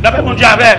La paix, mon Dieu, avec.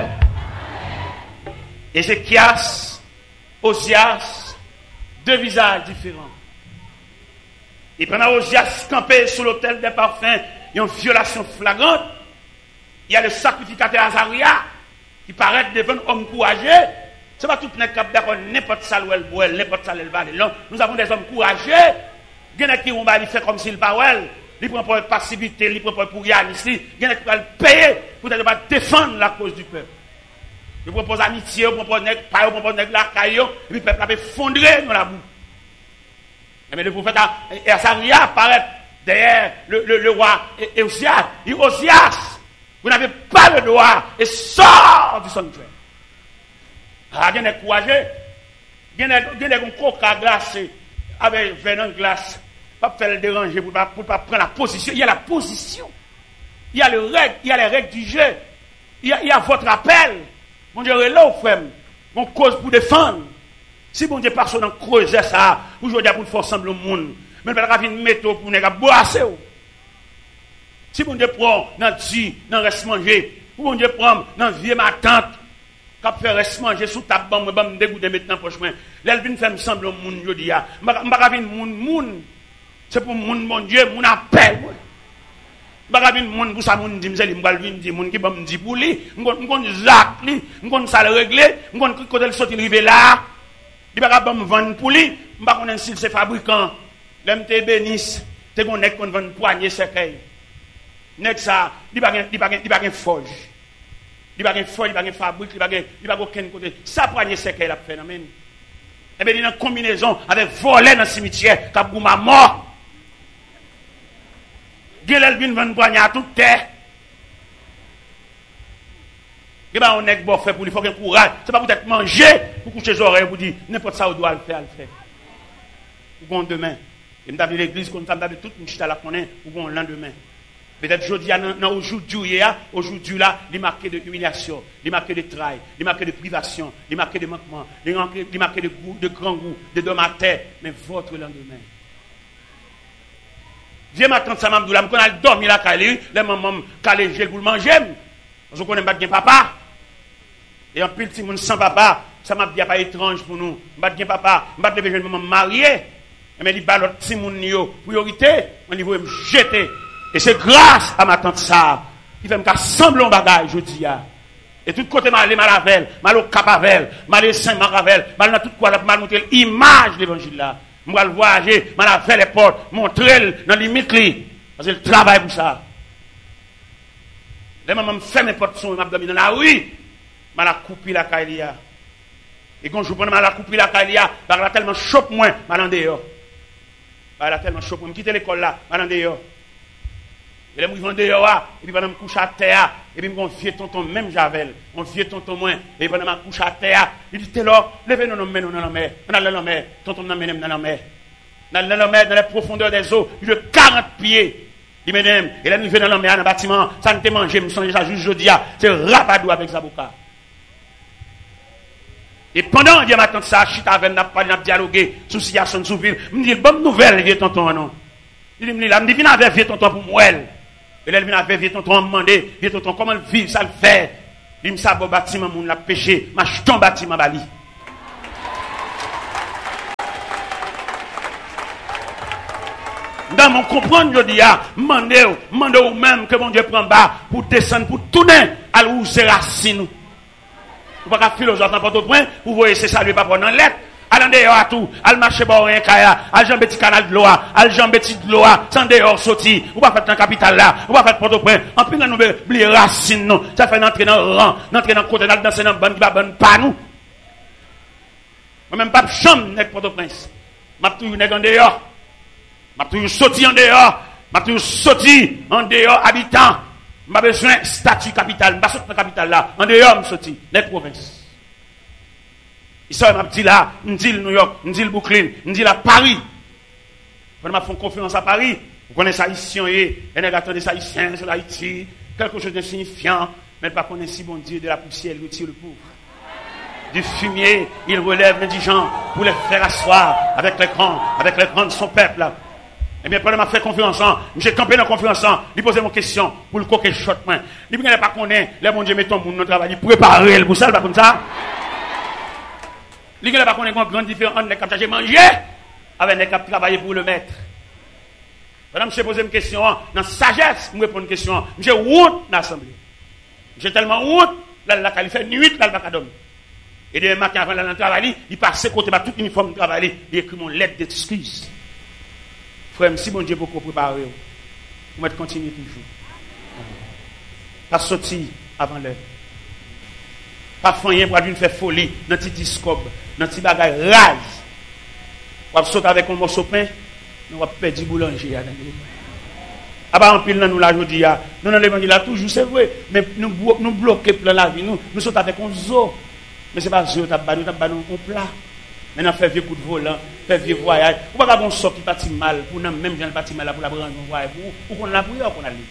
Ézéchias, Osias, deux visages différents. Et pendant Osias campé sous l'autel des parfums, il y a une violation flagrante. Il y a le sacrificateur Azaria qui paraît devant un homme courageux. Ce n'est pas tout le monde qui d'accord n'importe ça où elle boit, n'importe ça où elle va. Non, nous avons des hommes courageux. Il y en a qui vont faire comme s'il parle. Ils prennent pour passivité, ils prennent pour rien ici. Il y en a qui vont payer pour défendre la cause du peuple. Ils proposent amitié, ils proposent la caillou, et puis le peuple a fondré dans la boue. Mais le prophète Azaria apparaît derrière le roi Osias. Il dit Osias, vous n'avez pas le droit et sort du sanctuaire. Ah, il y a des courageux. Il y a des coca glacés avec venin glace. Pas faire le déranger pour pas prendre la position. Il y a la position. Il y a il y a les règles du jeu. Il y a votre appel. Mon Dieu est là, frère. Mon cause pour défendre. Si mon Dieu personne en creuser ça, aujourd'hui pour faire ensemble le monde. Mais il va une méthode pour ne boisser. Si mon Dieu prend dans le reste manger, ou mon Dieu prend dans vieux ma tante, qui fait reste manger sous ta bombe, je me dégoûter maintenant pour chemin. L'elvin fait me semble le monde aujourd'hui. Je ne monde. C'est pour mon Dieu, mon appel. Je ne monde pour ça, mon dit, je ne monde qui me dit pour lui, je ne zac lui, je ne ça le régler, je ne côté le sortir river là. Il ne va pas me vendre pour lui, je ne sais pas si c'est fabricant. L'MT bénisse, tu connais qu'on vend poignée cercueil. Nek ça, il va pas forge. Il va pas forge, il va pas fabrique, il va pas aucun côté. Ça poignée cercueil la phénomène. Et bien il y a une combinaison avec voler dans le cimetière, cap gouma mort. Gelel vinn vendre poignée à toute terre. Et ben on est bon fait pour lui, faut qu'il courage. C'est pas pour être manger, pour coucher les oreilles, pour dire n'importe ça, on doit le faire, Pour demain. Et nous avons l'église, comme nous avons toute une chita la connaît, pour le lendemain. Peut-être aujourd'hui, aujourd'hui là, il est marqué de humiliation, il est marqué de travail, il est marqué de privation, il est marqué de manquement, il est marqué de goût, de grand goût, de dom à terre, mais votre lendemain. Viens ma tante Samam Doula, quand elle dormir là, les mamans, calé, j'ai pour le manger. Parce qu'on n'aime pas bien papa. Et en plus, si on sans papa, ça m'a dit pas étrange pour nous. Je ne bien papa, je ne vais pas maman mariée. Mais il balot si mon priorité, on niveau me jeter. Et c'est grâce à ma tante ça qui fait me sembler un bagage aujourd'hui. Et tout côté mal à Vel, mal au Cap Avel, mal au Saint-Maravel, mal dans tout quoi là mal montrer l'image de l'évangile là. Moi le voyager, mal à faire les portes, montrer dans limite li parce que le travail pour ça. Les mamans me fait mes portes son m'a dormi dans la rue, mal à couper la caïlia. Et quand je prends mal à couper la caïlia, par là tellement chope moins, mal en dehors. Par là tellement chope moins, quitter l'école là, mal en dehors. Et là, je vais dehors, et puis pendant que je couche à terre, et puis mon vieux tonton, même Javel, mon vieux tonton moins, et pendant que je couche à terre, il dit, t'es là, levez nous dans la mer, dans la mer, tonton dans la mer, dans les profondeurs des eaux, il de 40 pieds, il m'aime, et là, il vient dans la mer, dans le bâtiment, ça ne te mange, je me sens déjà juste jeudi, c'est rapadou avec Zabouka. Et pendant que je m'attends ça, je suis avec n'a pas dialogué sur situation sous ville, je me dis, bonne nouvelle, vieux tonton, non. Il me dit, là, je me dis, viens avec vieux tonton pour moi. Et là, il vient avec vieux tonton, demandé, vieux tonton, comment le vivre, ça le fait. Il me dit, bon bâtiment, mon l'a péché, ma jeton bâtiment, bali. Dans mon comprendre, je dis, mandez ou même que mon Dieu prend bas pour descendre, pour tourner à l'où c'est racine. Vous ne pouvez pas philosophe n'importe point, vous voyez, c'est ça, lui, pas prendre en lettre. Allez dehors à tout, allez marcher par un kaya, allez jambe petit canal de l'eau, allez jambe petit de l'eau, sans dehors sorti, ou pas faire dans la capitale là, ou pas faire Port-au-Prince, en plus nous oublier racine non, ça fait entrer dans le rang, entrer dans le côté, danser dans le ban qui va bonne pas nous. Moi même pas de chambre avec Port-au-Prince. M'a toujours nèg en dehors. M'a toujours sorti en dehors, m'a toujours sorti en dehors habitant. M'a besoin statut capitale, pas sorti dans la capitale là, en dehors me sorti, nèg province. Il m'a dit là, je dis New York, je dis le Brooklyn, je dis la Paris. Quand je fais confiance à Paris, vous connaissez ça ici, et les gars attendent ça ici, sur Haïti, quelque chose de signifiant, mais pas connaître si bon Dieu de la poussière, il retire le pauvre. Du fumier, il relève l'indigent pour les faire asseoir avec les grands de son peuple. Eh bien, pendant que je fais conférence, je campé dans la conférence, il posait mon question pour le coquet shot. Il ne pas connaître, les bon Dieu met ton monde dans le travail, il prépare pour ça, pas comme ça. Il ne pas connaître une grande différence entre les cap de manger avec les cap travailler pour le maître. Pendant que je pose une question, dans sagesse, je réponds une question. J'ai honte dans l'assemblée. J'ai tellement honte, là, il fait nuit, là, il va pas dormir. Et demain matin, avant d'aller dans le travail, il passe côté de tout uniforme de travail, il écrit mon lettre d'excuse. Frère, si bon Dieu beaucoup préparé, vous mettez continuer toujours. Pas sortir avant l'heure. Pas faire pour faire folie dans petit discob, dans petit bagage rage. Vous sauter avec un morceau de pain, nous va perdre du boulanger. Ah bah en pile nous la jodi a. Nous dans l'évangile là toujours c'est vrai, mais nous bloquer plein la vie nous saute avec un zoo. Mais c'est pas zoo t'a ba on plat. Maintenant faire vieux coup de volant, faire vieux voyage. Ou pas bon sort qui parti mal pour même gens parti mal pour la prendre un voyage pour qu'on la prière qu'on a lu.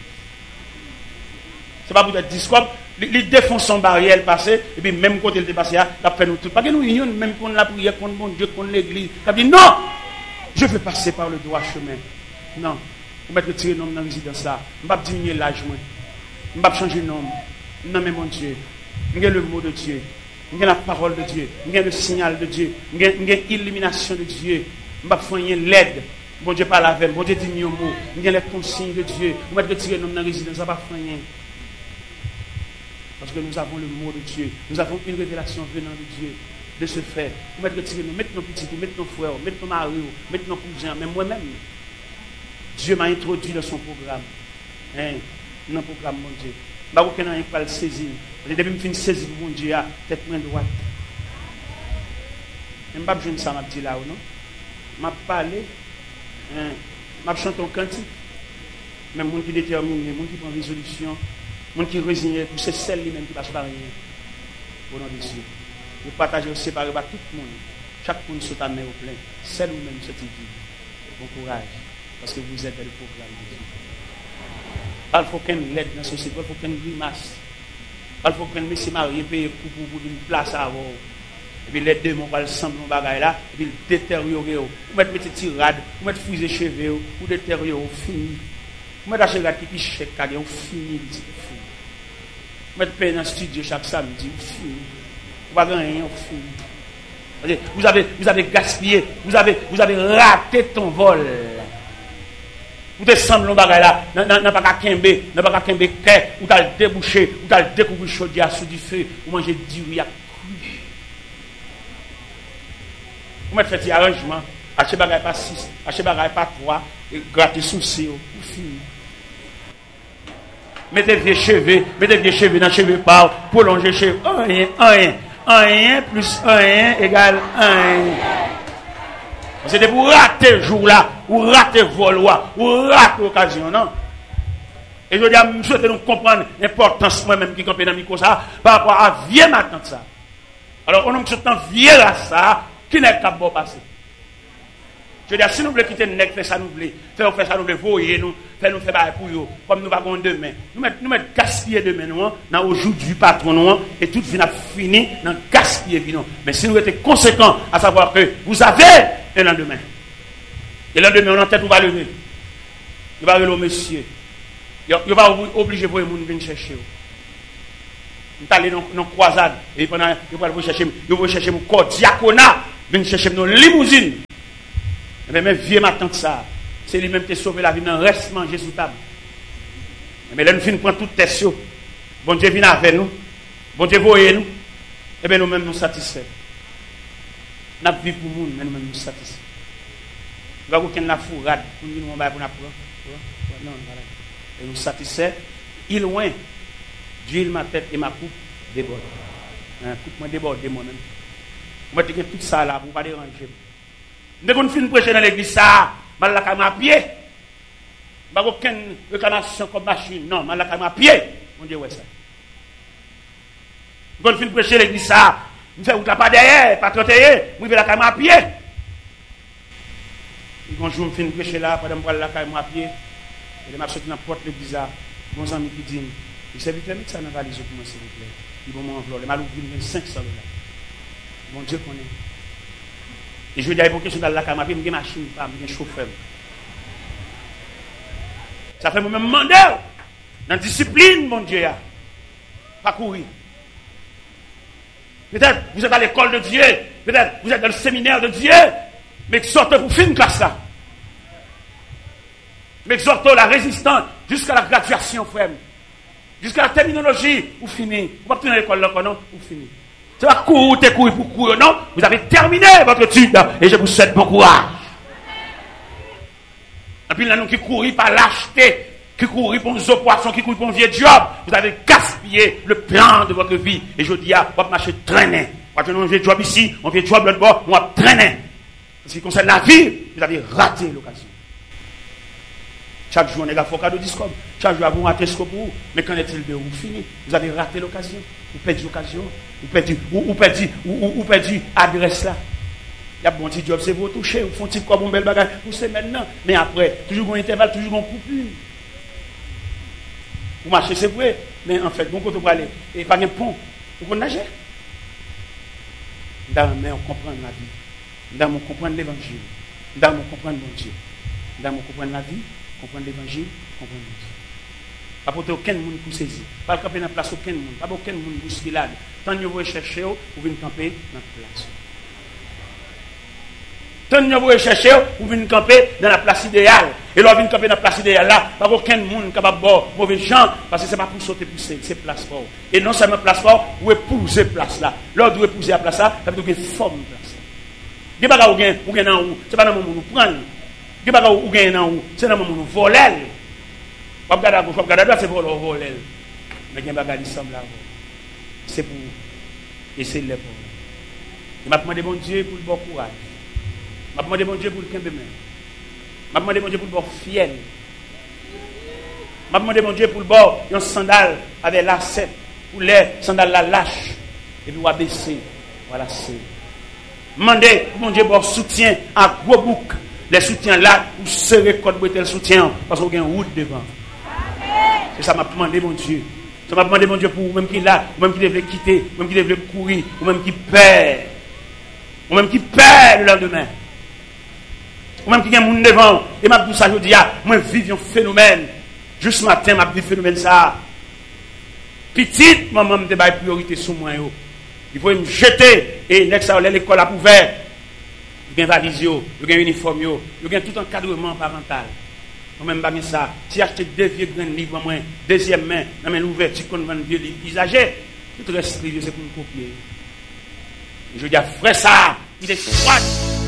C'est pas pour être discours, il défonce son barrière passé et puis même côté il dépassé là, il fait nous tout. Pas que nous unions même qu'on la prière contre mon Dieu, contre l'église. Il dit non. Je veux passer par le droit chemin. Non. Vous mettez retirer nom dans la résidence là. Je ne vais pas diminuer l'âge. Je ne vais pas changer de nom. Non, mais mon Dieu. Je le mot de Dieu. Je la parole de Dieu. Je le signal de Dieu. Je l'illumination de Dieu. Je ne vais pas faire l'aide. Bon Dieu parle avec. Bon Dieu dit mieux mot. Je les consignes de Dieu. Vous mettez retirer nom dans la résidence. Je ne vais pas faire rien. Parce que nous avons le mot de Dieu. Nous avons une révélation venant de Dieu. De ce fait, vous mettez retirer nous, mettez nos petits, mettez nos frères, mettez nos maris, mettez nos cousins, même moi-même. Dieu m'a introduit dans son programme. Dans le programme, mon Dieu. Je ne sais pas si je le saisir. Depuis que je finis de saisir mon Dieu, tête main droite. Je ne sais pas si ça m'a dit là ou non. Je vais parler. Je vais chanter un cantique. Même les gens qui déterminent, les gens qui prennent résolution, les gens qui résignent, c'est celle même qui passe par rien. Au nom de Dieu. Vous partagez séparé par tout le monde. Chaque monde se ta main au plein. Celle ou même cette vie. Bon courage. Parce que vous êtes dans le programme de Dieu. Il faut qu'une l'aide dans la société. Il faut qu'une grimace. Il faut qu'un monsieur marié paye pour une place à avoir. Et puis les deux vont pas le sembler dans bagaille là. Et puis détériorer. Vous mettez des tirades. Vous mettez frisé cheveux. Vous détériorer. Fini. Vous mettez acheter qui piche chèque. Vous fini. Vous mettez payer dans le studio chaque samedi. Fini. Vous avez gaspillé, vous avez raté ton vol. Vous êtes semblé là, n'a pas qu'à kembe, n'a pas qu'à kembe, vous allez déboucher, vous allez découvrir chaudière sous du feu, vous mangez du riz à cru. Vous mettez fait arrangement, achetez bagaille pas 6, achetez bagaille pas 3, et grattez souci, vous finissez. Mettez vieux cheveux dans cheveux par, prolongez cheveux, rien. 1 plus 1 égale 1. C'était pour rater le jour là, ou rater le vol, ou rater l'occasion, non? Et je dis à souhaite nous comprendre l'importance moi-même qui campé dans le micro ça, par rapport à vieux matin ça. Alors, on nous souhaite vieux à ça, qui n'est qu'à bon passer. Je veux dire, si nous voulons quitter le nec, faire ça nous voulons, faire ça nous voulons, voyer nous, faire pour eux, comme nous avons demain. Nous mettons gaspiller demain, nous, dans aujourd'hui patron, nous, et tout vient fini dans gaspiller, nous. Mais si nous étions conséquents, à savoir que vous avez un lendemain. Et le lendemain, on en tête, on va lever. Il va lever au monsieur. Il va obliger pour les gens de venir chercher. Nous allons aller dans une croisade, et pendant, il va chercher mon corps diaconat, venir chercher nos limousines. Mais même vieux matin que ça, c'est lui-même qui a sauvé la vie, non reste manger sous table. Mais là, nous finissons prendre toute test. Bon Dieu vient avec nous. Bon Dieu voyez nous. Et bien nous-mêmes nous satisfaits. Nous vivons pour nous, mais nous-mêmes nous satisfaits. Nous avons aucune la fourrade pour nous pour nous non, voilà. Et nous satisfaits. Il loin, d'huile ma tête et ma coupe déborde. Coupe-moi déborde moi-même. Moi, je tout ça là pour ne pas déranger. Dès qu'on finit de prêcher dans l'église, ça, je vais à pied. Je n'ai aucune réclamation comme machine. Non, je vais à pied. Mon Dieu, ouais ça. Dès qu'on finit de prêcher dans l'église, ça, je fais route là pas derrière, pas trotter, je vais à pied. Quand je finis de prêcher là, pendant que je vais à pied, et je vais sortir dans la porte de l'église, mon ami qui dit, il s'est vite mettre ça dans la valise pour moi, s'il vous plaît. Ils vont m'envoler. Les malous viennent 500 $. Mon Dieu connaît. Et je veux dire, pour que je suis dans la caméra, je n'ai pas de machine, je n'ai pas de chauffeur. Ça fait moi-même demander dans la discipline, mon Dieu. Pas courir. Peut-être vous êtes à l'école de Dieu. Peut-être vous êtes dans le séminaire de Dieu. Mais sortez pour finir une classe là. Mais exhortez la résistance jusqu'à la graduation, frère. Jusqu'à la terminologie, vous finissez. Vous ne pouvez pas à l'école là, non? Vous finissez. C'est pas courir pour courir, non? Vous avez terminé votre étude et je vous souhaite bon courage. Et puis là, nous qui courons par lâcheté, qui courent pour nos poissons, qui courent pour un vieux job, vous avez gaspillé le plan de votre vie. Et je dis, vous va marcher traîner. Vous avez un vieux job ici, un vieux job l'autre bord, on va traîner. En ce qui concerne la vie, vous avez raté l'occasion. Chaque jour, on est là, il faut cadeau discours. Chaque jour, vous ratez ce que vous. Mais qu'en est-il de vous fini? Vous avez raté l'occasion. Vous perdez l'occasion. Vous perdez l'adresse là. Il y a un bon petit job, c'est vous toucher. Vous font un petit comme un bel bagage. Vous savez maintenant. Mais après, toujours un intervalle, toujours un coupure. Vous marchez, c'est vrai. Mais en fait, bon côté pour aller. Et pas un pont. Vous pouvez nager. Dans mais on comprend la vie. Dans on comprend l'évangile. Dans on comprend mon Dieu. Dans on comprend la vie. Comprendre l'évangile, comprendre le Dieu. Pas pour aucun monde pour saisir. Pas camper dans la place aucun monde. Pas aucun monde pour se là. Tant que vous cherchez, vous venez camper dans la place. Tant que vous cherchez, vous venez camper dans la place idéale. Et là, vous venez camper dans la place idéale là. Pas aucun monde capable de boire mauvais gens. Parce que ce n'est pas pour sauter pour c'est place fort. Et non seulement place fort, vous épousez place là. Là, vous épouser la place là, ça veut dire que vous avez forme place là. Vous avez vous gagnez en haut. Ce n'est pas dans le moment où vous prenez. Vous gagnez dans où? C'est dans le moment où vous volez. Vous regardez à gauche, vous regardez à droite, c'est pour le voler. Mais il y a un bagage qui semble là. C'est pour essayer de le faire. Je m'a demandé mon Dieu pour le bon courage. Je m'a demandé mon Dieu pour le camp. Je m'a demandé mon Dieu pour le bon fiel. Je m'a demandé mon Dieu pour le bon un sandal avec lacet. Pour les sandales la lâche. Et puis on va baisser. Voilà, c'est. Demandez mon Dieu pour soutien à gros bouc. Les soutiens là, vous serez code pour tel soutien, parce qu'on a une route devant. C'est ça m'a demandé mon Dieu. Ça m'a demandé mon Dieu pour vous-même qui est là, vous-même qui devez quitter, vous-même qui devez courir, vous-même qui perd. Vous-même qui perd le lendemain. Vous-même qui a un monde devant. Et m'a dit ça, je dis, moi vive un phénomène. Juste ce matin, m'a dit phénomène ça. Petite, maman me dit priorité sur moi. Il faut me jeter et next à l'école a ouvert. Il y a un valise, il y a un uniforme, il y a tout encadrement parental. Moi-même, je ça. Si j'achète 2 vieux grands livres, deuxième main, dans l'ouverture qu'on vend vieux livres usagés, tout le reste, c'est pour me copier. Je dis, frère, ça, il est froid.